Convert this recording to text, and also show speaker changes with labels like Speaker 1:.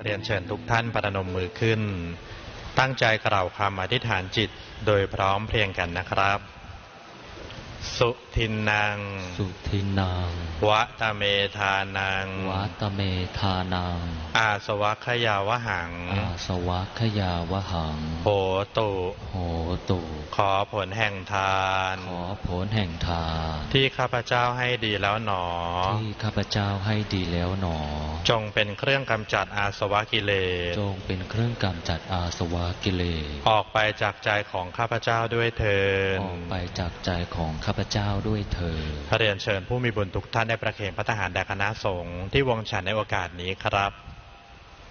Speaker 1: เรียนเชิญทุกท่านประนมมือขึ้นตั้งใจกล่าวคำอธิษฐานจิตโดยพร้อมเพรียงกันนะครับสุทินนัง
Speaker 2: สุทินัง
Speaker 1: วะตะเมธานัง
Speaker 2: วะตะเมธานัง
Speaker 1: อาสวัคยาวหัง
Speaker 2: อาสวัคยาวหัง
Speaker 1: โหตุ
Speaker 2: โหตุ
Speaker 1: ขอผลแห่งทาน
Speaker 2: ขอผลแห่งทาน
Speaker 1: ที่ข้าพเจ้าให้ดีแล้วหนอ
Speaker 2: ที่ข้าพเจ้าให้ดีแล้วหนอ
Speaker 1: จงเป็นเครื่องกำจัดอาสวะกิเลส
Speaker 2: จงเป็นเครื่องกำจัดอาสวะกิเลส
Speaker 1: ออกไปจากใจของข้าพเจ้าด้วยเถิด
Speaker 2: ออกไปจากใจของข้าพเจ้าด้วยเถิด
Speaker 1: เรียนเชิญผู้มีบุญทุกท่านได้ประเคนพระทหารแด่คณะสงฆ์ที่วงฉันในโอกาสนี้ครับ